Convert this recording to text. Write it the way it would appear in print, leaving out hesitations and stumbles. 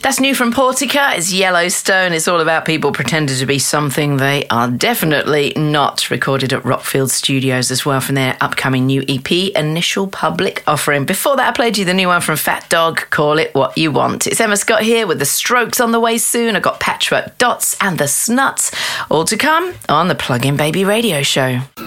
That's new from Portica. It's Yellowstone. It's all about people pretending to be something they are definitely not. Recorded at Rockfield Studios as well from their upcoming new EP, Initial Public Offering. Before that, I played you the new one from Fat Dog, Call It What You Want. It's Emma Scott here with The Strokes on the way soon. I've got Patchwork Dots and The Snuts. All to come on the Plug-in Baby Radio Show.